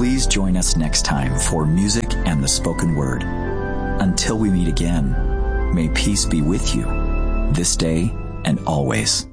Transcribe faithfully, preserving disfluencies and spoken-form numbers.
Please join us next time for Music and the Spoken Word. Until we meet again, may peace be with you this day and always.